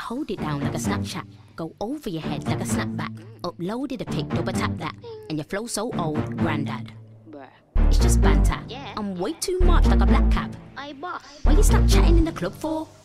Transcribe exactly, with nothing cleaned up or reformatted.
hold it down like a Snapchat, go over your head like a snapback, uploaded a pic, double tap that, and your flow so old, granddad. Bruh. It's just banter. Yeah. I'm way too much like a black cap. I boss. Why you Snapchatting in the club for?